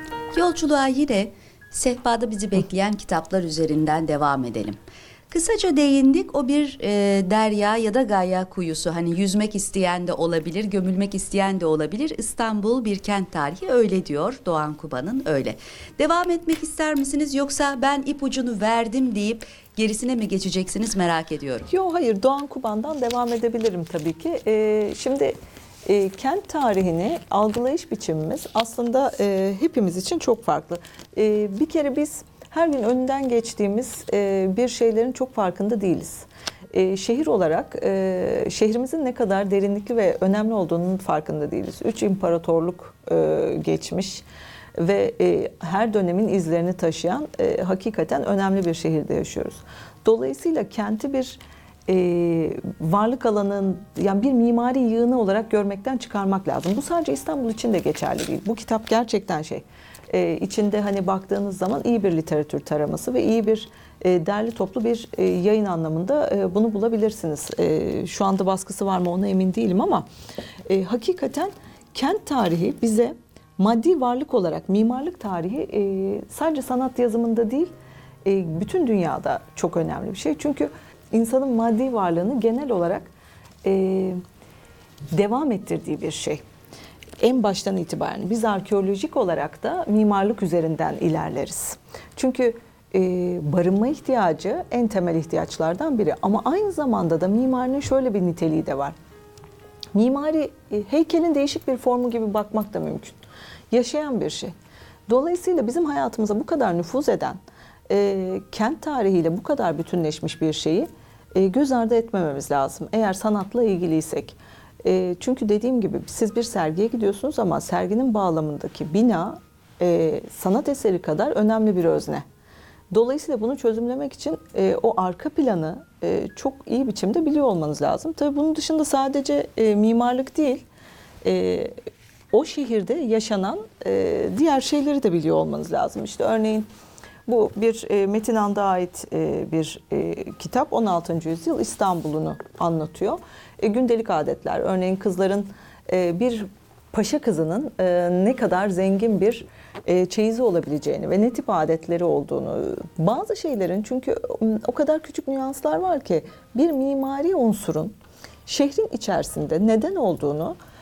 Yolculuğa yine sehpada bizi bekleyen kitaplar üzerinden devam edelim. Kısaca değindik, o bir derya ya da gaya kuyusu. Hani yüzmek isteyen de olabilir, gömülmek isteyen de olabilir. İstanbul bir kent tarihi, öyle diyor Doğan Kuba'nın, öyle. Devam etmek ister misiniz, yoksa ben ipucunu verdim deyip gerisine mi geçeceksiniz, merak ediyorum. Yok, hayır, Doğan Kuban'dan devam edebilirim tabii ki. Şimdi kent tarihini algılayış biçimimiz aslında hepimiz için çok farklı. Bir kere biz her gün önünden geçtiğimiz bir şeylerin çok farkında değiliz. Şehir olarak şehrimizin ne kadar derinlikli ve önemli olduğunun farkında değiliz. 3 imparatorluk geçmiş ve her dönemin izlerini taşıyan hakikaten önemli bir şehirde yaşıyoruz. Dolayısıyla kenti bir varlık alanının, yani bir mimari yığını olarak görmekten çıkarmak lazım. Bu sadece İstanbul için de geçerli değil. Bu kitap gerçekten içinde hani baktığınız zaman iyi bir literatür taraması ve iyi bir derli toplu bir yayın anlamında bunu bulabilirsiniz. Şu anda baskısı var mı ona emin değilim ama hakikaten kent tarihi bize maddi varlık olarak, mimarlık tarihi sadece sanat yazımında değil, bütün dünyada çok önemli bir şey. Çünkü insanın maddi varlığını genel olarak devam ettirdiği bir şey. En baştan itibaren biz arkeolojik olarak da mimarlık üzerinden ilerleriz. Çünkü barınma ihtiyacı en temel ihtiyaçlardan biri. Ama aynı zamanda da mimarinin şöyle bir niteliği de var. Mimari heykelin değişik bir formu gibi bakmak da mümkün. Yaşayan bir şey. Dolayısıyla bizim hayatımıza bu kadar nüfuz eden, kent tarihiyle bu kadar bütünleşmiş bir şeyi göz ardı etmememiz lazım. Eğer sanatla ilgiliysek. Çünkü dediğim gibi siz bir sergiye gidiyorsunuz ama serginin bağlamındaki bina sanat eseri kadar önemli bir özne. Dolayısıyla bunu çözümlemek için o arka planı çok iyi biçimde biliyor olmanız lazım. Tabii bunun dışında sadece mimarlık değil, o şehirde yaşanan diğer şeyleri de biliyor olmanız lazım. İşte örneğin bu bir Metin And'a ait bir kitap. 16. yüzyıl İstanbul'unu anlatıyor. Gündelik adetler. Örneğin kızların bir paşa kızının ne kadar zengin bir çeyizi olabileceğini ve ne tip adetleri olduğunu, bazı şeylerin, çünkü o kadar küçük nüanslar var ki bir mimari unsurun şehrin içerisinde neden olduğunu